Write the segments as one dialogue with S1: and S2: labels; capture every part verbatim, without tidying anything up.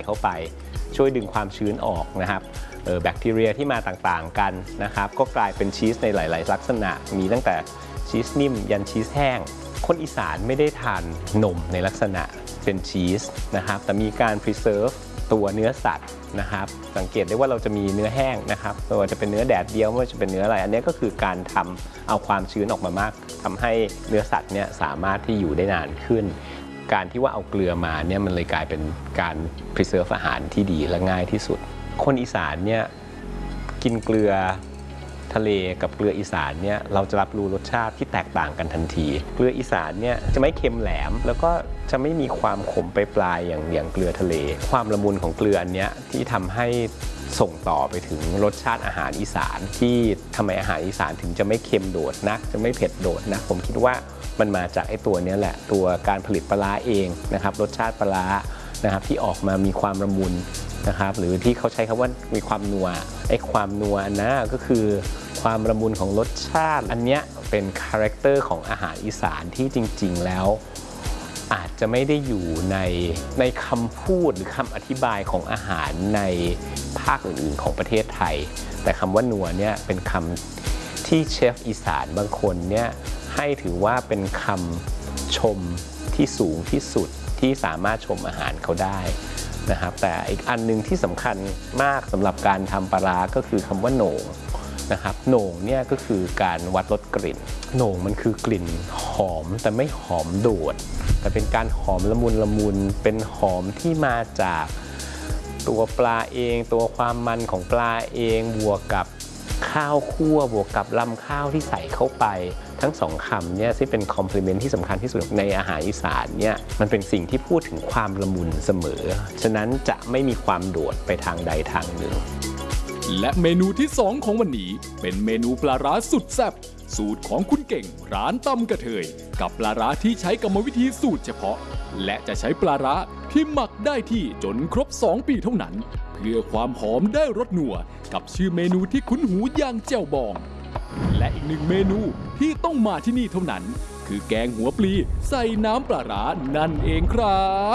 S1: เข้าไปช่วยดึงความชื้นออกนะครับแบคทีเรียที่มาต่างๆกันนะครับก็กลายเป็นชีสในหลายๆลักษณะมีตั้งแต่ชีสนิ่มยันชีสแห้งคนอีสานไม่ได้ทานนมในลักษณะเป็นชีสนะครับแต่มีการ preserve ตัวเนื้อสัตว์นะครับสังเกตได้ว่าเราจะมีเนื้อแห้งนะครับไม่ว่าจะเป็นเนื้อแดดเดียวไม่ว่าจะเป็นเนื้ออะไรอันนี้ก็คือการทำเอาความชื้นออกมามากทำให้เนื้อสัตว์เนี่ยสามารถที่อยู่ได้นานขึ้นการที่ว่าเอาเกลือมาเนี่ยมันเลยกลายเป็นการ preserve อาหารที่ดีและง่ายที่สุดคนอีสานเนี่ยกินเกลือทะเลกับเกลืออีสานเนี่ยเราจะรับรู้รสชาติที่แตกต่างกันทันทีเกลืออีสานเนี่ยจะไม่เค็มแหลมแล้วก็จะไม่มีความขมปลายๆอย่างอย่างเกลือทะเลความละมุนของเกลืออันเนี้ยที่ทำให้ส่งต่อไปถึงรสชาติอาหารอีสานที่ทำไมอาหารอีสานถึงจะไม่เค็มโดดนักจะไม่เผ็ดโดดนะผมคิดว่ามันมาจากไอ้ตัวนี้แหละตัวการผลิตปลาร้าเองนะครับรสชาติปลาร้านะครับที่ออกมามีความละมุนนะครับหรือที่เขาใช้คำว่ามีความนัวไอ้ความนัวนะก็คือความละมุนของรสชาติอันเนี้ยเป็นคาแรคเตอร์ของอาหารอีสานที่จริงๆแล้วอาจจะไม่ได้อยู่ในในคำพูดหรือคำอธิบายของอาหารในภาคอื่นๆของประเทศไทยแต่คำว่านัวเนี่ยเป็นคำที่เชฟอีสานบางคนเนี่ยให้ถือว่าเป็นคำชมที่สูงที่สุดที่สามารถชมอาหารเขาได้นะครับแต่อีกอันนึงที่สำคัญมากสำหรับการทำปลาร้าก็คือคำว่าโหน่งนะครับโหน่งเนี่ยก็คือการวัดรสกลิ่นโหน่งมันคือกลิ่นหอมแต่ไม่หอมโดดแต่เป็นการหอมละมุนละมุนเป็นหอมที่มาจากตัวปลาเองตัวความมันของปลาเองบวกกับข้าวคั่วบวกกับลำข้าวที่ใส่เข้าไปทั้งสองคำเนี่ยที่เป็นคอมพลีเมนต์ที่สำคัญที่สุดในอาหารอีสานเนี่ยมันเป็นสิ่งที่พูดถึงความละมุนเสมอฉะนั้นจะไม่มีความโดดไปทางใดทางหนึ่ง
S2: และเมนูที่สองของวันนี้เป็นเมนูปลาร้าสุดแซ่บสูตรของคุณเก่งร้านตำกระเทยกับปลาร้าที่ใช้กรรมวิธีสูตรเฉพาะและจะใช้ปลาร้าที่หมักได้ที่จนครบสองปีเท่านั้นเพื่อความหอมได้รสนัวกับชื่อเมนูที่คุ้นหูอย่างแจ่วบองและอีกหนึ่งเมนูที่ต้องมาที่นี่เท่านั้นคือแกงหัวปลีใส่น้ำปลาร้านั่นเองครับ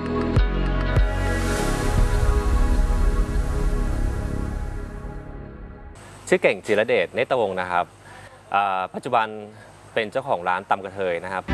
S3: ชื่อเก่งจิรเดชเนตรวงศ์นะครับปัจจุบันเป็นเจ้าของร้านตำกระเทยนะครับ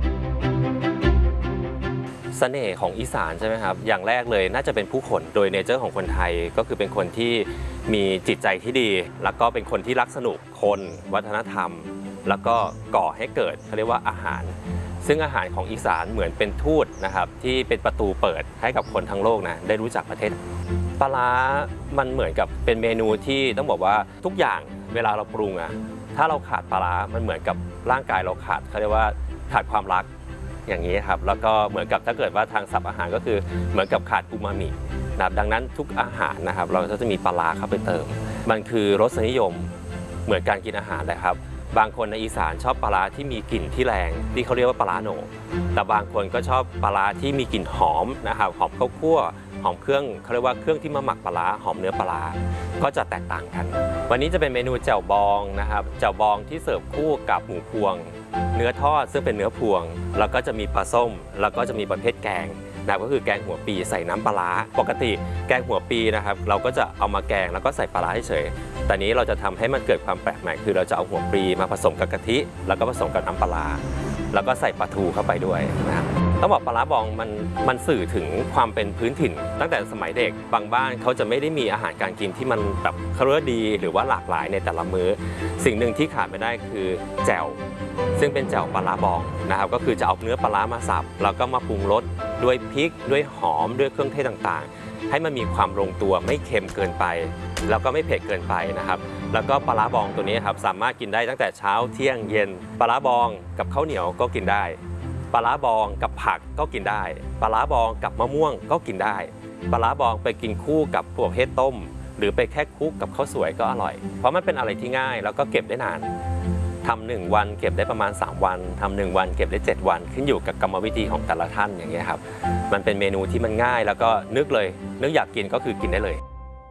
S3: เสน่ห์ของอีสานใช่ไหมครับอย่างแรกเลยน่าจะเป็นผู้คนโดยเนเจอร์ของคนไทยก็คือเป็นคนที่มีจิตใจที่ดีแล้วก็เป็นคนที่รักสนุกคนวัฒนธรรมแล้วก็ก่อให้เกิดเขาเรียกว่าอาหารซึ่งอาหารของอีสานเหมือนเป็นทูตนะครับที่เป็นประตูเปิดให้กับคนทั้งโลกนะได้รู้จักประเทศปลาร้ามันเหมือนกับเป็นเมนูที่ต้องบอกว่าทุกอย่างเวลาเราปรุงอะถ้าเราขาดปลาร้ามันเหมือนกับร่างกายเราขาดเขาเรียกว่าขาดความรักอย่างนี้ครับแล้วก็เหมือนกับถ้าเกิดว่าทางศัพท์อาหารก็คือเหมือนกับขาดอูมามินะครับดังนั้นทุกอาหารนะครับเราก็จะมีปลาร้าเข้าไปเติมมันคือรสนิยมเหมือนการกินอาหารเลยครับบางคนในอีสานชอบปลาร้าที่มีกลิ่นที่แรงที่เขาเรียกว่าปลาร้าโหน่แต่บางคนก็ชอบปลาร้าที่มีกลิ่นหอมนะครับหอมข้าวคั่วหอมเครื่องเขาเรียกว่าเครื่องที่มาหมักปลาร้าหอมเนื้อปลาร้าก็จะแตกต่างกันวันนี้จะเป็นเมนูแจ่วบองนะครับแจ่วบองที่เสิร์ฟคู่กับหมูพวงเนื้อทอดซึ่งเป็นเนื้อพวงแล้วก็จะมีปลาส้มแล้วก็จะมีประเภทแกงนะก็คือแกงหัวปีใส่น้ำปลาร้าปกติแกงหัวปีนะครับเราก็จะเอามาแกงแล้วก็ใส่ปลาร้าเฉยแต่นี้เราจะทำให้มันเกิดความแปลกใหม่คือเราจะเอาหัวปีมาผสมกับกะทิแล้วก็ผสมกับน้ำปลาร้าแล้วก็ใส่ปลาทูเข้าไปด้วยนะครับต้องบอกปลาร้าบองมันมันสื่อถึงความเป็นพื้นถิ่นตั้งแต่สมัยเด็กบางบ้านเขาจะไม่ได้มีอาหารการกินที่มันแบบเขาเรียกว่าดีหรือว่าหลากหลายในแต่ละมื้อสิ่งหนึ่งที่ขาดไม่ได้คือแจ่วซึ่งเป็นแจ่วปลาร้าบองนะครับก็คือจะเอาเนื้อปลาร้ามาสับแล้วก็มาปรุงรสด้วยพริกด้วยหอมด้วยเครื่องเทศต่างๆให้มันมีความลงตัวไม่เค็มเกินไปแล้วก็ไม่เผ็ดเกินไปนะครับแล้วก็ปลาร้าบองตัวนี้ครับสามารถกินได้ตั้งแต่เช้าเที่ยงเย็นปลาร้าบองกับข้าวเหนียวก็กินได้ปลาร้าบองกับผักก็กินได้ปลาร้าบองกับมะม่วงก็กินได้ปลาร้าบองไปกินคู่กับพวกเห็ดต้มหรือไปแค่คลุกกับข้าวสวยก็อร่อยเพราะมันเป็นอะไรที่ง่ายแล้วก็เก็บได้นานทำหนึ่งวันเก็บได้ประมาณสามวันทำหนึ่งวันเก็บได้เจ็ดวันขึ้นอยู่กับกรรมวิธีของแต่ละท่านอย่างเงี้ยครับมันเป็นเมนูที่มันง่ายแล้วก็นึกเลยนึกอยากกินก็คือกินได้เลย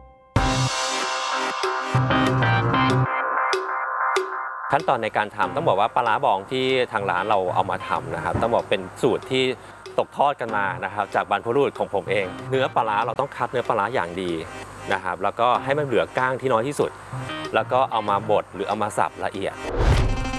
S3: ขั้นตอนในการทำต้องบอกว่าปลาร้าบองที่ทางร้านเราเอามาทำนะครับต้องบอกเป็นสูตรที่ตกทอดกันมานะครับจากบรรพบุรุษของผมเอง เนื้อปลาร้าเราต้องคัดเนื้อปลาร้าอย่างดีนะครับแล้วก็ให้มันเหลือก้างที่น้อยที่สุดแล้วก็เอามาบดหรือเอามาสับละเอียด